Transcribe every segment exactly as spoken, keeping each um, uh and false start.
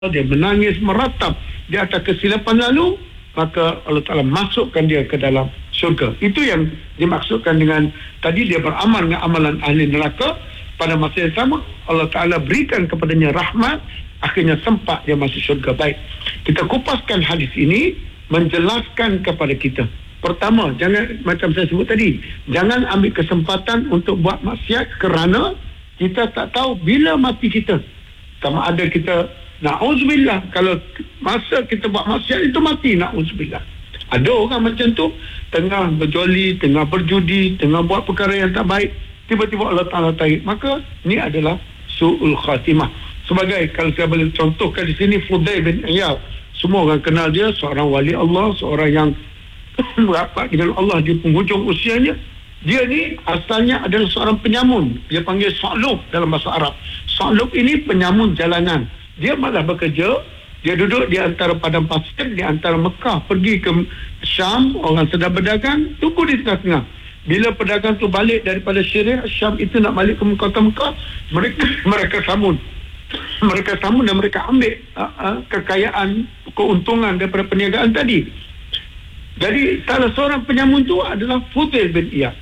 dia menangis meratap di atas kesilapan lalu, maka Allah Ta'ala masukkan dia ke dalam syurga. Itu yang dimaksudkan dengan tadi dia beramal dengan amalan ahli neraka. Pada masa yang sama Allah Ta'ala berikan kepadanya rahmat, akhirnya sempat dia masuk syurga. Baik, kita kupaskan hadis ini menjelaskan kepada kita. Pertama, jangan, macam saya sebut tadi, jangan ambil kesempatan untuk buat maksiat kerana kita tak tahu bila mati kita. Sama ada kita, na'udzubillah, kalau masa kita buat maksiat itu mati, na'udzubillah. Ada orang macam tu, tengah berjoli, tengah berjudi, tengah buat perkara yang tak baik, tiba-tiba Allah Ta'ala tarik. Maka ni adalah su'ul khatimah. Sebagai, kalau saya boleh contohkan di sini, Fudail bin Iyad. Semua orang kenal dia, seorang wali Allah, seorang yang rapat dengan Allah di penghujung usianya. Dia ni asalnya adalah seorang penyamun. Dia panggil Sa'lub dalam bahasa Arab. Sa'lub ini penyamun jalanan. Dia malah bekerja, dia duduk di antara padang pasir, di antara Mekah, pergi ke Syam, orang sedang berdagang, tunggu di tengah-tengah. Bila pedagang tu balik daripada Syria, Syam itu nak balik ke kota Mekah, mereka mereka samun. Mereka samun dan mereka ambil uh, uh, kekayaan, keuntungan daripada perniagaan tadi. Jadi salah seorang penyamun tu adalah Fudail bin Iyad.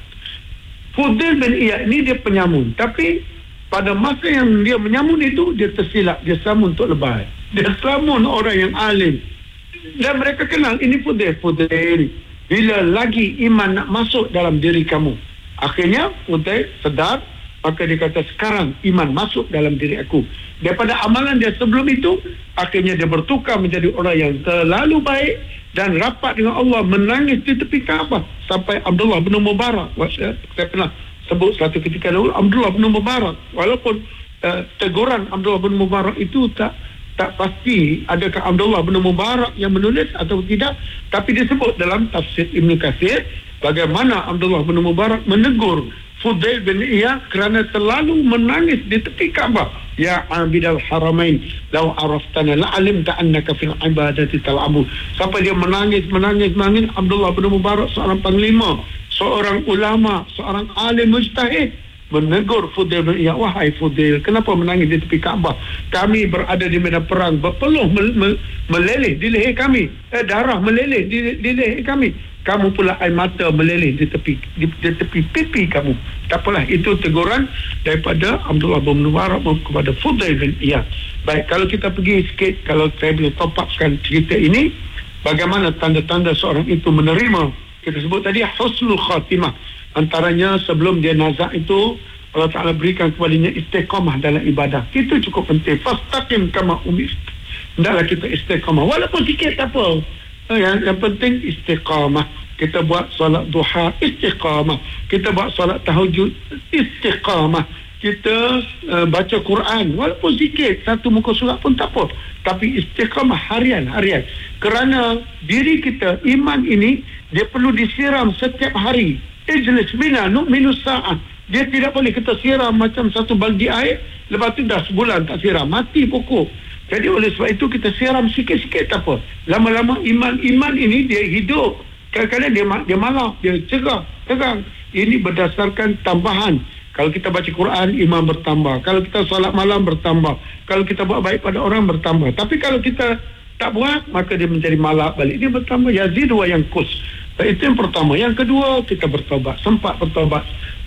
Fudail bin Iyad ini dia penyamun, tapi pada masa yang dia menyamun itu, dia tersilap, dia samun untuk lebay. Dia samun orang yang alim. Dan mereka kenal, ini Fudail. Fudail, bila lagi iman nak masuk dalam diri kamu? Akhirnya Fudail sedar, maka dia kata, sekarang iman masuk dalam diri aku. Daripada amalan dia sebelum itu, akhirnya dia bertukar menjadi orang yang terlalu baik dan rapat dengan Allah, menangis di tepi Kaabah. Sampai Abdullah bin Mubarak, saya, saya pernah sebut satu ketika dahulu, Abdullah bin Mubarak, walaupun uh, teguran Abdullah bin Mubarak itu tak tak pasti adakah Abdullah bin Mubarak yang menulis atau tidak, tapi disebut dalam tafsir Ibn Katsir bagaimana Abdullah bin Mubarak menegur Fudail bin Iyad kerana terlalu menangis di tepi Kaabah. Ya abidal haramain, law araftana la'alimta annaka fil ibadati tal'abu. Sampai dia menangis, menangis, menangis. Abdullah bin Mubarak, seorang panglima, seorang ulama, seorang alim mujtahid, menegur Fudail bin Iyad, wahai Fudail, kenapa menangis di tepi Kaabah? Kami berada di medan perang, berpeluh mel- mel- meleleh di leher kami, eh, darah meleleh di, di leher kami. Kamu pula air mata meleleh di tepi di, di tepi pipi kamu. Tak apalah, itu teguran daripada Abdullah bin Mubarak kepada Fudail bin Iyad. Baik, kalau kita pergi sikit, kalau saya boleh top upkan cerita ini, bagaimana tanda-tanda seorang itu menerima, kita sebut tadi husnul khatimah. Antaranya sebelum dia nazak itu, Allah Ta'ala berikan kepadanya istiqamah dalam ibadah. Itu cukup penting. Fastaqim kama umirta. Hendaklah kita istiqamah, walaupun sikit tak apa. Yang, yang penting istiqamah. Kita buat solat duha, istiqamah. Kita buat solat tahajud, istiqamah. Kita uh, baca Quran, walaupun sikit, satu muka surat pun tak apa. Tapi istiqamah harian-harian. Kerana diri kita, iman ini, dia perlu disiram setiap hari. Ijlis bina nu'minu sa'ah. Dia tidak boleh kita siram macam satu baldi air, lepas tu dah sebulan tak siram, mati pokok. Jadi oleh sebab itu kita siram sikit-sikit tak apa. Lama-lama iman-iman ini dia hidup. Kadang-kadang dia dia malah, dia cegah, tegang. Ini berdasarkan tambahan. Kalau kita baca Quran, iman bertambah. Kalau kita solat malam, bertambah. Kalau kita buat baik pada orang, bertambah. Tapi kalau kita tak buat, maka dia menjadi malak balik. Dia bertambah. Yazid wa yanqus. Itu yang pertama. Yang kedua, kita bertaubat. Sempat bertaubat.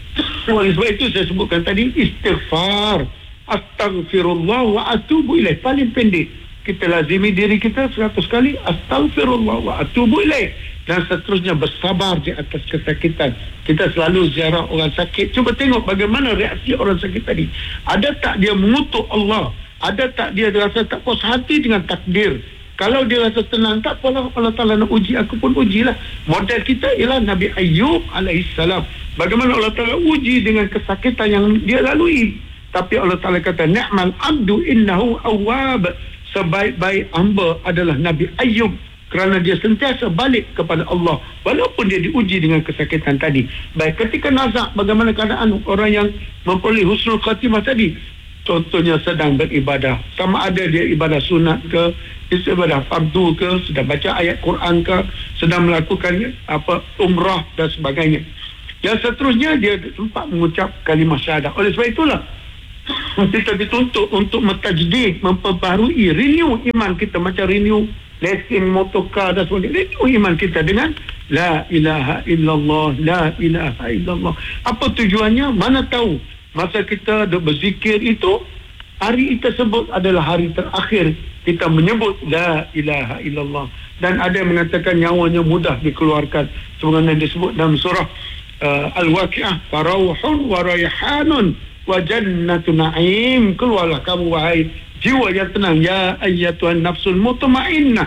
Oleh sebab itu saya sebutkan tadi, istighfar. Astaghfirullah wa atubu ilaih. Paling pendek, kita lazimi diri kita seratus kali astaghfirullah wa atubu ilaih, dan seterusnya bersabar di atas kesakitan. Kita selalu ziarah orang sakit. Cuba tengok bagaimana reaksi orang sakit tadi. Ada tak dia mengutuk Allah? Ada tak dia rasa tak puas hati dengan takdir? Kalau dia rasa tenang, tak apalah, Allah Ta'ala nak uji, aku pun ujilah. Model kita ialah Nabi Ayyub alaihissalam. Bagaimana Allah Ta'ala uji dengan kesakitan yang dia lalui. Tapi Allah Ta'ala kata, ni'mal abdu innahu awwab. Sebaik-baik hamba adalah Nabi Ayyub, kerana dia sentiasa balik kepada Allah walaupun dia diuji dengan kesakitan tadi. Baik, ketika nazak, bagaimana keadaan orang yang memperoleh husnul khatimah tadi? Contohnya sedang beribadah, sama ada dia ibadah sunat ke, ibadah fardu ke, sedang baca ayat Quran ke, sedang melakukan apa umrah dan sebagainya. Yang seterusnya dia sempat mengucap kalimah syahadah. Oleh sebab itulah kita dituntut untuk mentajdid, memperbaharui, renew iman kita macam renew lesen motorcar dan sebagainya. Renew iman kita dengan la ilaha illallah, la ilaha illallah. Apa tujuannya? Mana tahu masa kita berzikir itu, hari tersebut adalah hari terakhir kita menyebut la ilaha illallah. Dan ada yang mengatakan nyawanya mudah dikeluarkan sebagaimana disebut dalam surah uh, Al-Waqi'ah, farauhun wa rayhanun wa jannatu na'im. Keluarlah kamu wahai jiwa yang tenang, ya ayyatuhan nafsul mutmainnah,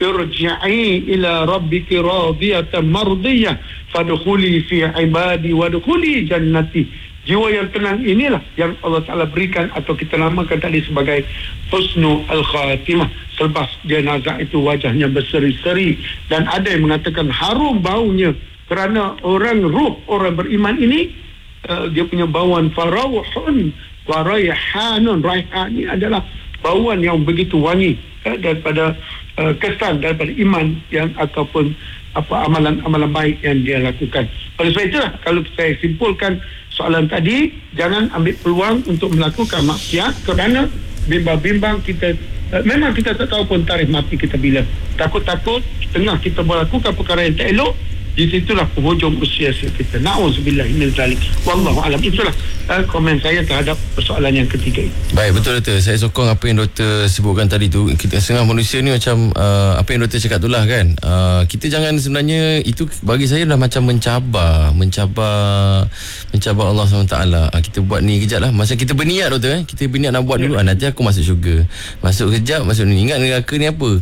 irji'i ila rabbiki radiyatan mardiyah fadkhuli fi ibadi wadkhuli jannati. Jiwa yang tenang inilah yang Allah Ta'ala berikan atau kita namakan tadi sebagai husnul al-khatimah. Selepas jenazah itu wajahnya berseri-seri dan ada yang mengatakan harum baunya kerana orang ruh orang beriman ini uh, dia punya bauan farauhun wa rayhanun. Rayhan ini adalah bauan yang begitu wangi uh, daripada uh, kesan daripada iman yang ataupun apa amalan-amalan baik yang dia lakukan. Oleh sebab itulah kalau saya simpulkan soalan tadi, jangan ambil peluang untuk melakukan maksiat kerana bimbang-bimbang kita. Uh, memang kita tak tahu pun tarikh mati kita bila. Takut-takut tengah kita melakukan perkara yang tak elok, di situlah penghujung usia kita. Na'udzubillah min zalik. Wallahu alam. Itulah uh, komen saya terhadap persoalan yang ketiga itu. Baik, betul doktor. Saya sokong apa yang doktor sebutkan tadi tu. Kita setengah manusia ni macam uh, apa yang doktor cakap tu lah kan. Uh, kita jangan sebenarnya itu bagi saya dah macam mencabar, mencabar mencabar Allah subhanahu wa taala. Uh, kita buat ni kejap lah. Masa kita berniat doktor eh, kita berniat nak buat dulu. Uh, nanti aku masuk syurga. Masuk kejap, masuk ni. Ingat neraka ni apa?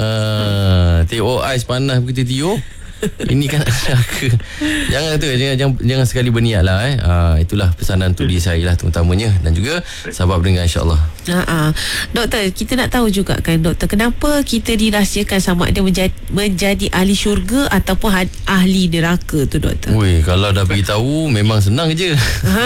Uh, tengok ais panas kita tiup. Ini kan neraka. Jangan tu jangan, jangan jangan sekali berniat lah eh. Ha, itulah pesanan untuk diri saya lah terutamanya dan juga sahabat pendengar insya-Allah. Ha, doktor, kita nak tahu juga kan doktor, kenapa kita dirahsiakan sama ada menjadi, menjadi ahli syurga ataupun ahli neraka tu doktor? Weh, kalau dah beritahu memang senang je. Ha?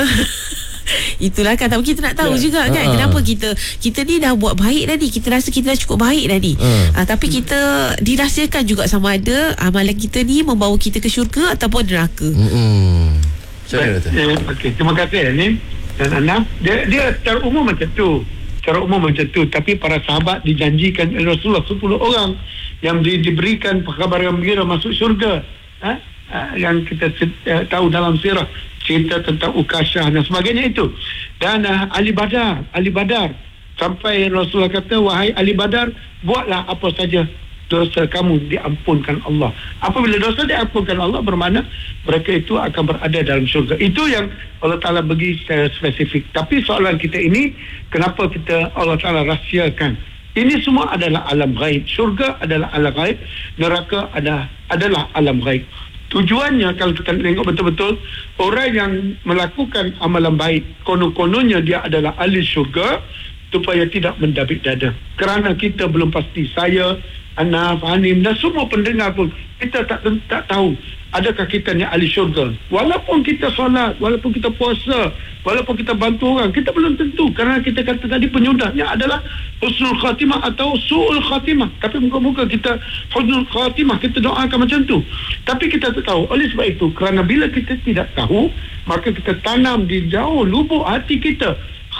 Itulah kan, tapi kita nak tahu yeah. juga kan uh-huh. kenapa kita kita ni dah buat baik tadi, kita rasa kita dah cukup baik tadi uh. uh, tapi kita dirahsiakan juga sama ada amalan kita ni membawa kita ke syurga ataupun neraka. Hmm. Baik, eh, okay. Terima kasih ni dan Anam. Dia, dia secara umum macam tu, secara umum macam tu. Tapi para sahabat dijanjikan oleh Rasulullah sepuluh orang yang di, diberikan kabar gembira masuk syurga. Ha? Uh, yang kita uh, tahu dalam sirah, cerita tentang Ukasyah dan sebagainya itu. Dan uh, Ali Badar, Ali Badar sampai Rasulullah kata, wahai Ali Badar, buatlah apa saja, dosa kamu diampunkan Allah. Apabila dosa diampunkan Allah, bermakna mereka itu akan berada dalam syurga. Itu yang Allah Ta'ala bagi secara spesifik. Tapi soalan kita ini, kenapa kita Allah Ta'ala rahsiakan? Ini semua adalah alam ghaib. Syurga adalah alam ghaib, neraka adalah, adalah alam ghaib. Tujuannya kalau kita tengok betul-betul, orang yang melakukan amalan baik konon-kononnya dia adalah ahli syurga, supaya tidak mendabik dada. Kerana kita belum pasti, saya, Anaf, Hanim dan semua pendengar pun kita tak tak tahu adakah kita ni ahli syurga. Walaupun kita solat, walaupun kita puasa, walaupun kita bantu orang, kita belum tentu. Kerana kita kata tadi penyudahnya adalah husnul khatimah atau su'ul khatimah. Tapi muka-muka kita husnul khatimah, kita doakan macam tu. Tapi kita tak tahu. Oleh sebab itu, kerana bila kita tidak tahu, maka kita tanam di jauh lubuk hati kita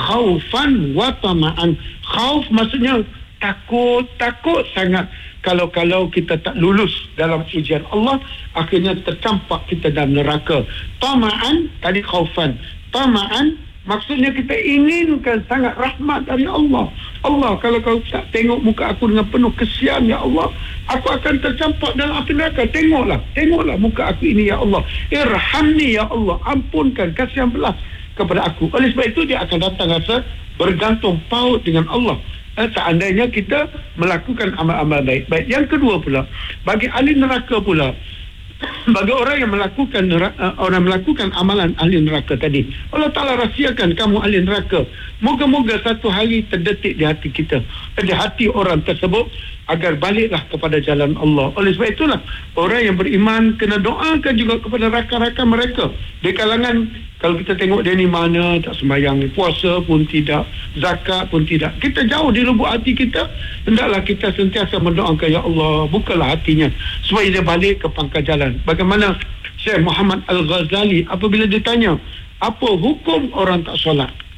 khaufan wa tama'an. Khauf maksudnya takut, takut sangat. Kalau-kalau kita tak lulus dalam ujian Allah, akhirnya tercampak kita dalam neraka. Tama'an, tadi khaufan. Tama'an, maksudnya kita inginkan sangat rahmat dari Allah. Allah, kalau kau tak tengok muka aku dengan penuh kesian, ya Allah, aku akan tercampak dalam api neraka. Tengoklah, tengoklah muka aku ini, ya Allah. Irhamni, ya Allah, ampunkan, kasihan belas kepada aku. Oleh sebab itu, dia akan datang rasa bergantung paut dengan Allah. Eh, seandainya kita melakukan amal-amal baik. Baik. Yang kedua pula, bagi ahli neraka pula, bagi orang yang melakukan neraka, orang melakukan amalan ahli neraka tadi, Allah Ta'ala rahsiakan kamu ahli neraka. Moga-moga satu hari terdetik di hati kita, di hati orang tersebut, agar baliklah kepada jalan Allah. Oleh sebab itulah orang yang beriman kena doakan juga kepada rakan-rakan mereka di kalangan. Kalau kita tengok dia ni mana, tak sembahyang, puasa pun tidak, zakat pun tidak, kita jauh di lubuk hati kita, hendaklah kita sentiasa mendoakan, ya Allah, bukalah hatinya supaya dia balik ke pangkal jalan. Bagaimana Syekh Muhammad Al-Ghazali apabila ditanya apa hukum orang tak solat,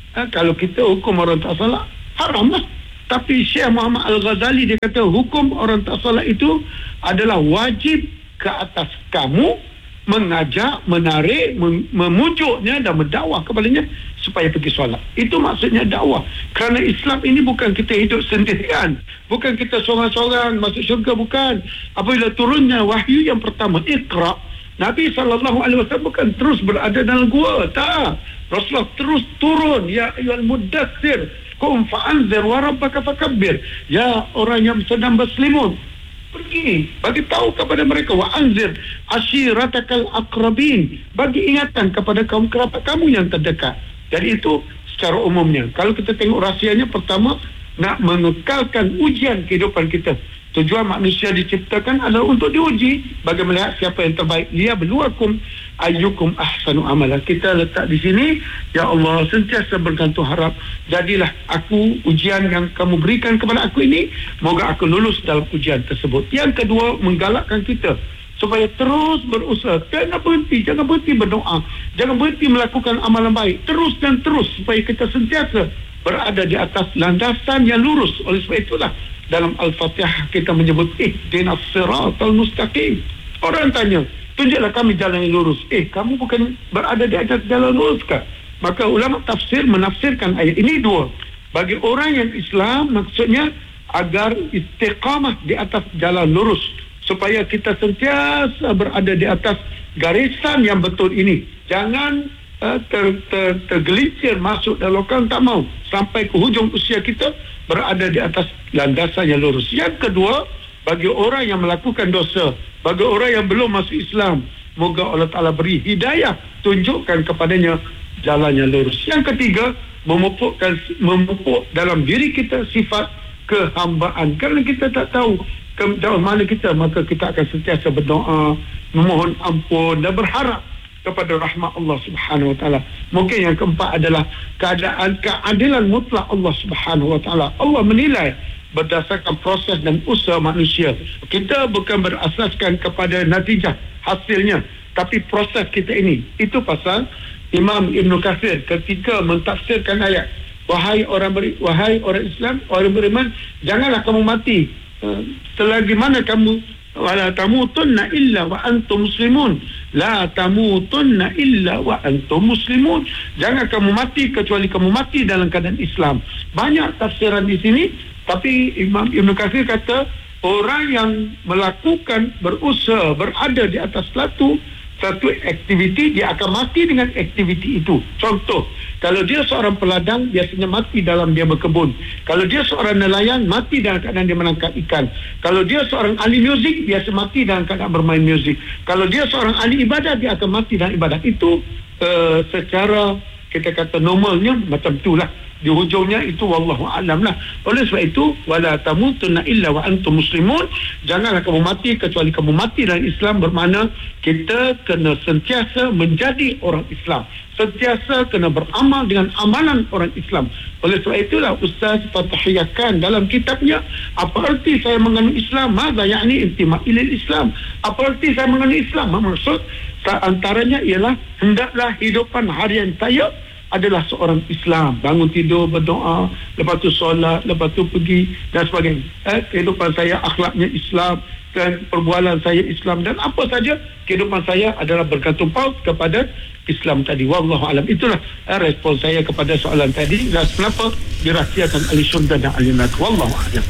Ha, kalau kita hukum orang tak salat, haram lah. Tapi Syekh Muhammad Al-Ghazali dia kata hukum orang tak salat itu adalah wajib ke atas kamu mengajak, menarik, mem- memujuknya dan mendakwah kepadanya supaya pergi solat. Itu maksudnya dakwah. Kerana Islam ini bukan kita hidup sendirian, bukan kita seorang-seorang masuk syurga, bukan. Apabila turunnya wahyu yang pertama, Iqra, Nabi sallallahu alaihi wasallam bukan terus berada dalam gua, tak. Rasulullah terus turun, ya ayyuhal muddatsir qum fa'anzir wa rabbaka fakabbir. Ya orang yang sedang berselimut, pergi bagi tahu kepada mereka, wa anzir ashiratakal aqrabin, bagi ingatan kepada kaum kerabat kamu yang terdekat. Jadi itu secara umumnya. Kalau kita tengok rahsianya, pertama nak mengekalkan ujian kehidupan kita. Tujuan manusia diciptakan adalah untuk diuji bagi melihat siapa yang terbaik. Liyabluwakum ayyukum ahsanu amala. Kita letak di sini, ya Allah, sentiasa bergantung harap, jadilah aku ujian yang kamu berikan kepada aku ini, moga aku lulus dalam ujian tersebut. Yang kedua, menggalakkan kita supaya terus berusaha. Jangan berhenti, jangan berhenti berdoa, jangan berhenti melakukan amalan baik, terus dan terus, supaya kita sentiasa berada di atas landasan yang lurus. Oleh sebab itulah dalam Al-Fatihah kita menyebut ihdinas siratal mustaqim. Orang tanya, tunjuklah kami jalan yang lurus. Eh, kamu bukan berada di atas jalan lurus kah? Maka ulama tafsir menafsirkan ayat ini dua. Bagi orang yang Islam, maksudnya agar istiqamah di atas jalan lurus, supaya kita sentiasa berada di atas garisan yang betul ini. Jangan uh, ter, ter, tergelincir masuk dalam lokal, tak mau sampai ke hujung usia kita berada di atas landasan yang lurus. Yang kedua, bagi orang yang melakukan dosa, bagi orang yang belum masuk Islam, moga Allah Ta'ala beri hidayah, tunjukkan kepadanya jalan yang lurus. Yang ketiga, memupukkan memupuk dalam diri kita sifat kehambaan. Kerana kita tak tahu ke dalam mana kita, maka kita akan sentiasa berdoa, memohon ampun dan berharap kepada rahmat Allah Subhanahu wa taala. Mungkin yang keempat adalah keadaan keadilan mutlak Allah Subhanahu wa taala. Allah menilai berdasarkan proses dan usaha manusia. Kita bukan berasaskan kepada natijah hasilnya, tapi proses kita ini. Itu pasal Imam Ibn Katsir ketika mentafsirkan ayat, wahai orang beri, wahai orang Islam, orang beriman, janganlah kamu mati uh, selagi mana kamu wala tamutunna illa wa antum muslimun. La tamutunna illa wa antum muslimun. Jangan kamu mati kecuali kamu mati dalam keadaan Islam. Banyak tafsiran di sini, tapi Imam Ibn Katsir kata orang yang melakukan, berusaha, berada di atas satu satu aktiviti, dia akan mati dengan aktiviti itu. Contoh, kalau dia seorang peladang, biasanya mati dalam dia berkebun. Kalau dia seorang nelayan, mati dalam keadaan dia menangkap ikan. Kalau dia seorang ahli muzik, biasa mati dalam keadaan bermain muzik. Kalau dia seorang ahli ibadah, dia akan mati dalam ibadah. Itu uh, secara kita kata normalnya macam itulah. Di hujungnya itu wallahu a'lam lah. Oleh sebab itu, wala tamutunna illa wa antum muslimun. Janganlah kamu mati kecuali kamu mati dalam Islam. Bermakna kita kena sentiasa menjadi orang Islam, sentiasa kena beramal dengan amalan orang Islam. Oleh sebab itulah Ustaz fatahiyahkan dalam kitabnya, apa arti saya mengandung Islam? Madza ya'ni intima' ilal Islam? Apa arti saya mengandung Islam? Maksud antaranya ialah hendaklah hidupan harian saya adalah seorang Islam. Bangun tidur, berdoa, lepas tu solat, lepas tu pergi dan sebagainya. Eh, kehidupan saya akhlaknya Islam, dan perbualan saya Islam, dan apa saja kehidupan saya adalah bergantung paut kepada Islam tadi. Wallahu alam. Itulah eh, respon saya kepada soalan tadi dan kenapa dirahsiakan ahli syurga dan ahli neraka. Wallahu alam.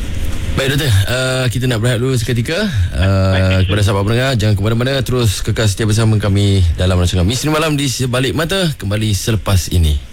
Baik doktor, uh, kita nak berehat dulu seketika. uh, Kepada sahabat pendengar, jangan ke mana-mana, terus kekal setia bersama kami dalam rancangan Misteri Malam di Sebalik Mata, kembali selepas ini.